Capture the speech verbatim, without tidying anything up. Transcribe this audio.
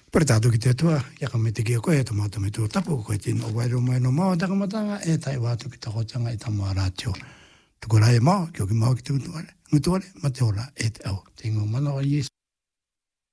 Pere tātou ki te atua, ia ka me te kia koe, e tamata me tū tapu, koe tino wairo mai no mao takamatanga, e tai wātu ki takotanga i tamu a rātio. Tuku rai mao, ki o ki mao ki te ngutuare, ngutuare, ma te ora, e te au. Te ingo mana o Yesu.